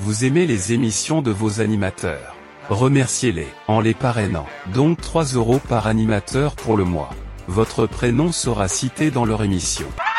Vous aimez les émissions de vos animateurs. Remerciez-les, en les parrainant. Donc 3 € par animateur pour le mois. Votre prénom sera cité dans leur émission.